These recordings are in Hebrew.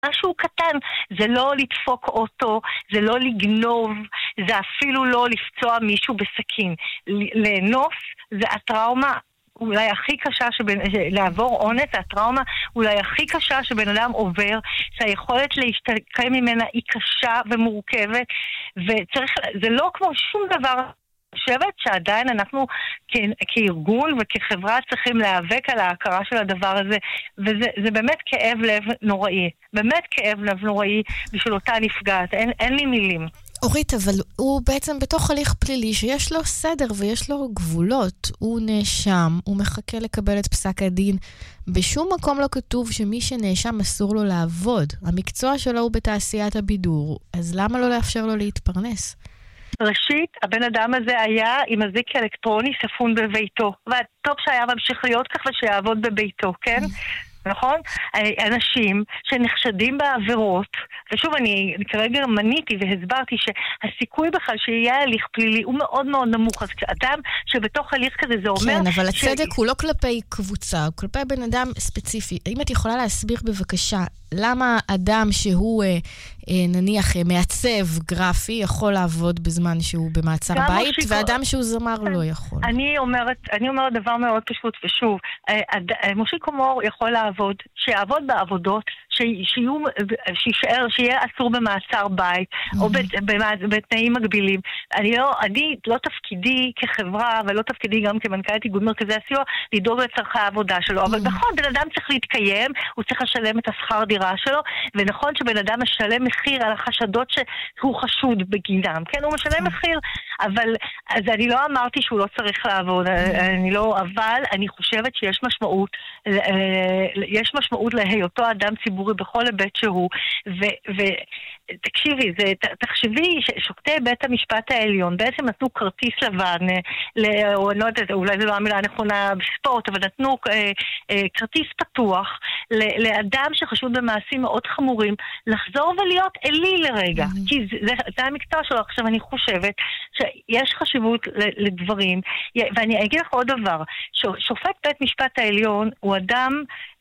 משהו קטן, זה לא לדפוק אוטו, זה לא לגנוב, זה אפילו לא לפצוע מישהו בסכין. לאנוס זה הטראומה אולי הכי קשה, לעבור אונס, הטראומה אולי הכי קשה שבן אדם עובר, שהיכולת להשתקם ממנה היא קשה ומורכבת, וצריך, זה לא כמו שום דבר, חושבת שעדיין אנחנו כארגון וכחברה צריכים להיאבק על ההכרה של הדבר הזה, וזה באמת כאב לב נוראי, באמת כאב לב נוראי בשביל אותה נפגעת, אין לי מילים. אורית, אבל הוא בעצם בתוך הליך פלילי שיש לו סדר ויש לו גבולות. הוא נאשם, הוא מחכה לקבל את פסק הדין. בשום מקום לא כתוב שמי שנאשם אסור לו לעבוד. המקצוע שלו הוא בתעשיית הבידור, אז למה לא לאפשר לו להתפרנס? ראשית, הבן אדם הזה היה עם הזיק אלקטרוני ספון בביתו, וטוב שהיה ממשיך להיות כך ושיעבוד בביתו, כן? נכון? אנשים שנחשדים בעבירות, ושוב אני כרגע מניתי והסברתי שהסיכוי בכלל שיהיה הליך פלילי הוא מאוד מאוד נמוך, אז אדם שבתוך הליך כזה זה אומר... כן, אבל הצדק הוא לא כלפי קבוצה, הוא כלפי בן אדם ספציפי. האם את יכולה להסביר בבקשה למה אדם שהוא נניח מעצב גרפי יכול לעבוד בזמן שהוא במעצר בית, ואדם שהוא זמר לא יכול? אני אומרת דבר מאוד פשוט, ושוב, מושיקו מור יכול לעבוד, שיעבוד בעבודות, שיהיה אסור במעצר בית, או בתנאים מגבילים. אני לא תפקידי כחברה, ולא תפקידי גם כמנכ"לית איגוד מרכזי הסיוע, לדאוג לצרכי העבודה שלו, אבל נכון, בן אדם צריך להתקיים, הוא צריך לשלם את השכר דירה שלו, ונכון שבן אדם משלם מחיר על החשדות שהוא חשוד בגינם, כן, הוא משלם מחיר, אבל, אז אני לא אמרתי שהוא לא צריך לעבוד, אבל אני חושבת שיש משמעות להיותו אדם ציבורי בכל היבט שהוא, ותקשיבי, תחשבי ששופטי בית המשפט העליון בעצם נתנו כרטיס לבן, או לא יודעת, אולי זו לא המילה הנכונה בספורט, אבל נתנו כרטיס פתוח לאדם שחשוד במעשים מאוד חמורים, לחזור ולהיות אלי לרגע, כי זה המקצוע שלו. עכשיו אני חושבת שיש חשיבות לדברים, ואני אגיד לך עוד דבר, שופט בית משפט העליון הוא אדם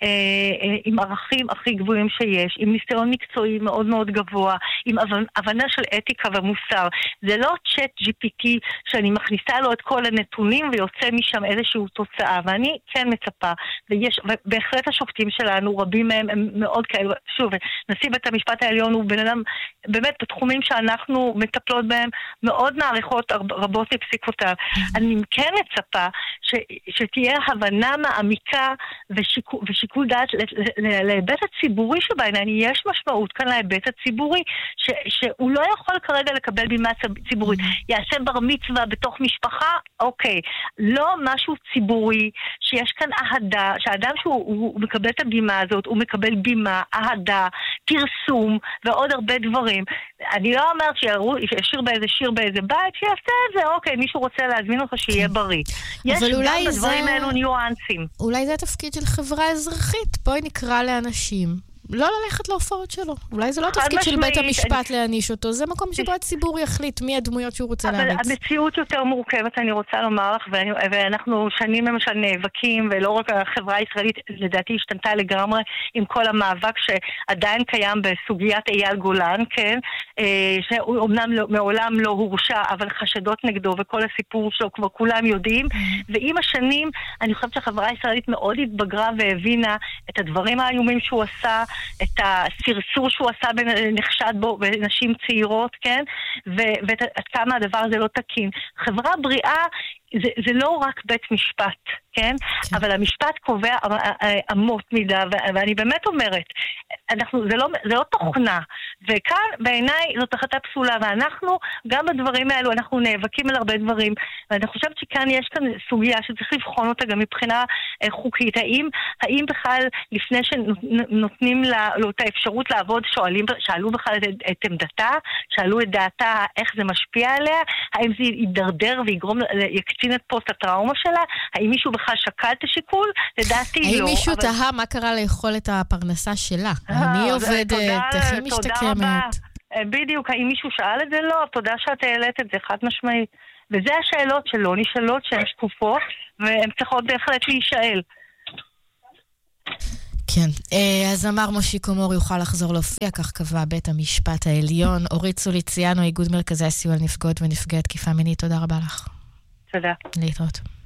עם ערכים הכי גבוהים שיש, עם ניסיון מקצועי מאוד מאוד גבוה, עם הבנה של אתיקה ומוסר. זה לא צ'אט GPT שאני מכניסה לו את כל הנתונים ויוצא משם איזושהי תוצאה, ואני כן מצפה, ובהחלט השופטים שלנו, רבים מהם הם מאוד כאלו, שוב, נשיא בית המשפט העליון הוא בן אדם, באמת בתחומים שאנחנו מטפלות בהם, מאוד מעריכות רבות לפסיקותיו. אני כן מצפה שתהיה הבנה מעמיקה ושיקול דעת להיבט הציבורי שבעיניי, יש משמעות כאן להיבט הציבורי, שהוא לא יכול כרגע לקבל בימה ציבורית. יעשה בר מצווה בתוך משפחה, אוקיי. לא משהו ציבורי, שיש כאן אהדה, שהאדם שהוא מקבל את הבימה הזאת, הוא מקבל בימה, אהדה, פרסום ועוד הרבה דברים. אני לא אומרת שישיר באיזה שיר באיזה בית, שיעשה את זה, אוקיי, מישהו רוצה להזמין אותך שיהיה בריא. יש גם בדברים האלו ניואנסים. אולי זה התפקיד של חברה אזרחית, בואי נקרא לאנשים. לא ללכת להופעות שלו. אולי זה לא תפקיד של בית המשפט להעניש אותו, זה מקום שבו הציבור יחליט מי הדמויות שהוא רוצה להריץ. אבל המציאות יותר מורכבת, אני רוצה לומר לך, ואנחנו שנים למשל נאבקים, ולא רק החברה הישראלית, לדעתי השתנתה לגמרי עם כל המאבק שעדיין קיים בסוגיית אייל גולן, כן? שהוא אמנם מעולם לא הורשע, אבל חשדות נגדו, וכל הסיפור שלו כבר כולם יודעים, ועם השנים, אני חושבת שהחברה הישראלית מאוד התבגרה והבינה את הדברים האיומים שהוא עשה, את הסרסור שהוא עשה נחשד בו בנשים צעירות, כן? ועד כמה הדבר הזה לא תקין. חברה בריאה זה לא רק בית משפט, כן? אבל המשפט קובע אמות מידה, ואני באמת אומרת, זה לא תוכנה, וכאן בעיניי זאת החלטה פסולה, ואנחנו גם בדברים האלו, אנחנו נאבקים על הרבה דברים, ואני חושבת שכאן יש כאן סוגיה שצריך לבחון אותה גם מבחינה חוקית, האם בכלל לפני שנותנים לו את האפשרות לעבוד, שאלו בכלל את עמדתה, שאלו את דעתה איך זה משפיע עליה, האם זה יידרדר ויגרום יקצין את פוסט הטראומה שלה, האם מישהו בכלל שקל את השיקול? לדעתי לא. האם מישהו תהה מה קרה לאכול את הפרנסה שלה? אני עובדת, איך היא משתקמת? בדיוק, האם מישהו שאל את זה? לא, תודה שאת העלית את זה, חד משמעית. וזה השאלות שלא נשאלות, שהן שקופות, והן צריכות בהחלט להישאל. כן. אז אמר מושיקו מור יוכל לחזור להופיע, כך קבע בית המשפט העליון. אורית סוליציאנו, איגוד מרכזי הסיוע לנפגעות ונפגעי תקיפה מינית, תודה רבה לך. תודה. להתראות.